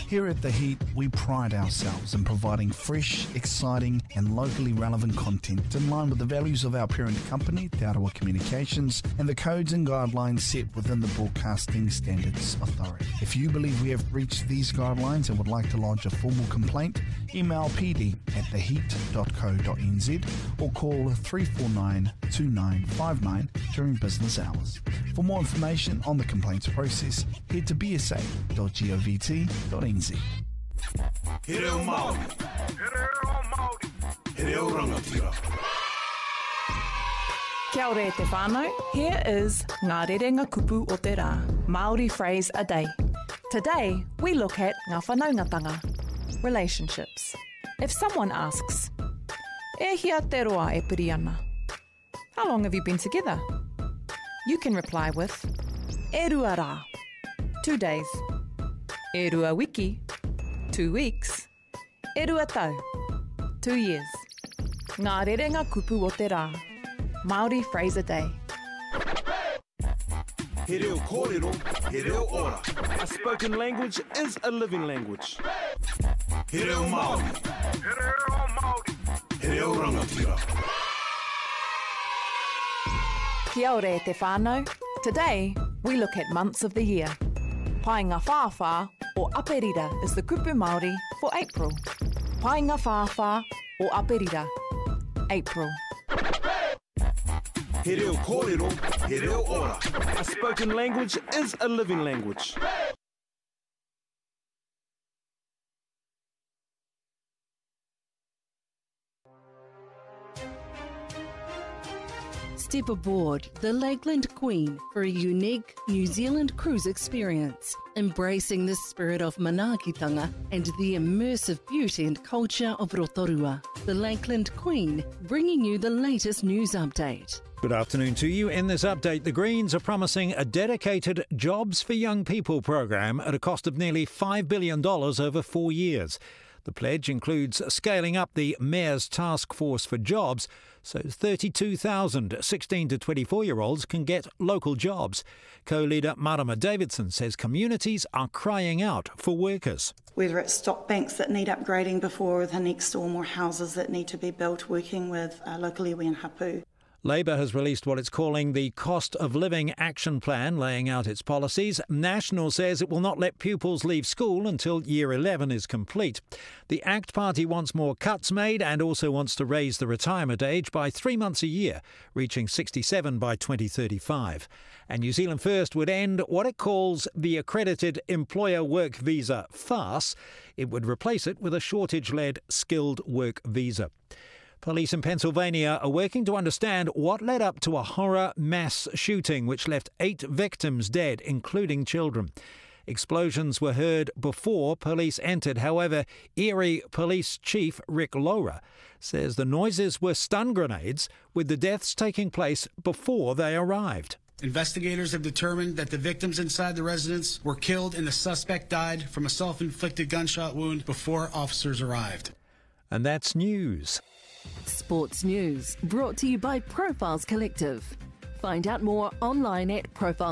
Here at The Heat, we pride ourselves in providing fresh, exciting and locally relevant content in line with the values of our parent company, Te Arawa Communications, and the codes and guidelines set within the Broadcasting Standards Authority. If you believe we have breached these guidelines and would like to lodge a formal complaint, email pd@theheat.co.nz or call 349-2959 during business hours. For more information on the complaints process, head to bsa.govt.nz. He reo Māori. He reo rangatira. Kia ora e te whānau. Here is Ngā Rerenga Kupu o te Rā, Māori phrase a day. Today, we look at ngā whanaungatanga, relationships. If someone asks, e hia te roa e piri ana? How long have you been together? You can reply with, e rua rā, 2 days. E rua wiki, 2 weeks. E rua tau, 2 years. Ngā Rerenga Kupu o te Rā, Māori phrase a day. He reo kōrero, he reo ora. A spoken language is a living language. He reo Māori. He reo rangatira. Kia ora e te whānau. Today, we look at months of the year. Painga Whāwhā or Aperira is the kupu Māori for April. Painga Whāwhā or Aperira, April. He reo kōrero, he reo ora. A spoken language is a living language. Step aboard the Lakeland Queen for a unique New Zealand cruise experience, embracing the spirit of manaakitanga and the immersive beauty and culture of Rotorua. The Lakeland Queen, bringing you the latest news update. Good afternoon to you. In this update, the Greens are promising a dedicated Jobs for Young People program at a cost of nearly $5 billion over 4 years. The pledge includes scaling up the Mayor's Task Force for Jobs so 32,000 16 to 24-year-olds can get local jobs. Co-leader Marama Davidson says communities are crying out for workers. Whether it's stock banks that need upgrading before the next storm or houses that need to be built, working with local iwi and hapu. Labor has released what it's calling the Cost of Living Action Plan, laying out its policies. National says it will not let pupils leave school until Year 11 is complete. The ACT Party wants more cuts made and also wants to raise the retirement age by 3 months a year, reaching 67 by 2035. And New Zealand First would end what it calls the Accredited Employer Work Visa farce. It would replace it with a shortage-led skilled work visa. Police in Pennsylvania are working to understand what led up to a horror mass shooting which left 8 victims dead, including children. Explosions were heard before police entered. However, Erie Police Chief Rick Lora says the noises were stun grenades, with the deaths taking place before they arrived. Investigators have determined that the victims inside the residence were killed and the suspect died from a self-inflicted gunshot wound before officers arrived. And that's news. Sports news brought to you by Profiles Collective. Find out more online at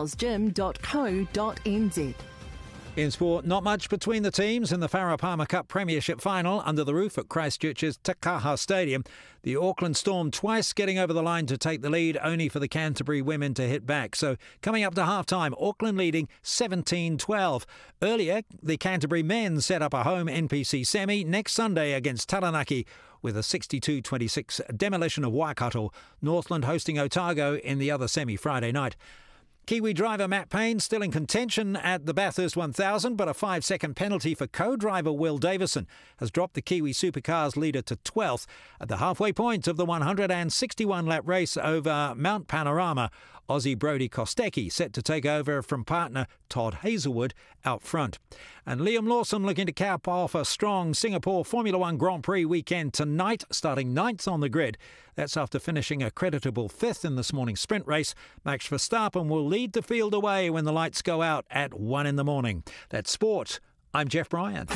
profilesgym.co.nz. In sport, not much between the teams in the Farah Palmer Cup Premiership final under the roof at Christchurch's Te Kaha Stadium. The Auckland Storm twice getting over the line to take the lead, only for the Canterbury women to hit back. So coming up to half-time, Auckland leading 17-12. Earlier, the Canterbury men set up a home NPC semi next Sunday against Taranaki with a 62-26 demolition of Waikato. Northland hosting Otago in the other semi Friday night. Kiwi driver Matt Payne still in contention at the Bathurst 1000, but a 5-second penalty for co-driver Will Davison has dropped the Kiwi Supercars leader to 12th. At the halfway point of the 161-lap race over Mount Panorama, Aussie Brodie Kostecki set to take over from partner Todd Hazelwood out front. And Liam Lawson looking to cap off a strong Singapore Formula One Grand Prix weekend tonight, starting 9th on the grid. That's after finishing a creditable 5th in this morning's sprint race. Max Verstappen will lead the field away when the lights go out at 1 in the morning. That's sport. I'm Jeff Bryant.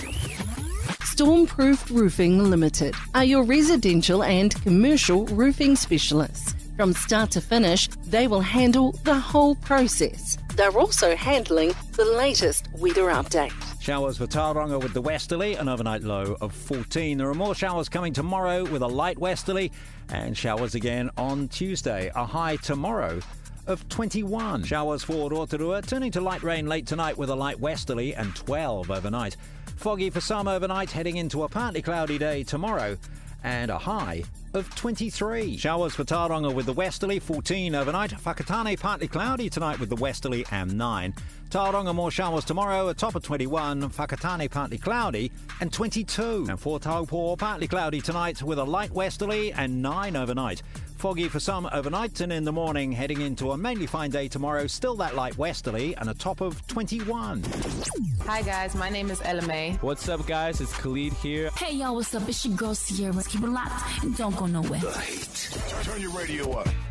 Stormproof Roofing Limited are your residential and commercial roofing specialists. From start to finish, they will handle the whole process. They're also handling the latest weather update. Showers for Tauranga with the westerly, an overnight low of 14. There are more showers coming tomorrow with a light westerly, and showers again on Tuesday. A high tomorrow of 21. Showers for Rotorua, turning to light rain late tonight with a light westerly, and 12 overnight. Foggy for some overnight, heading into a partly cloudy day tomorrow, and a high of 23. Showers for Tauranga with the westerly, 14 overnight. Whakatane partly cloudy tonight with the westerly, and 9. Tauranga more showers tomorrow, a top of 21. Whakatane partly cloudy, and 22. And for Taupo, partly cloudy tonight with a light westerly, and 9 overnight. Foggy for some overnight, and in the morning heading into a mainly fine day tomorrow. Still that light westerly and a top of 21. Hi guys, my name is Ella May. What's up guys, it's Khalid here. Hey y'all, what's up? It's your girl Sierra. Keep it locked and don't go nowhere. The Heat. Turn your radio up.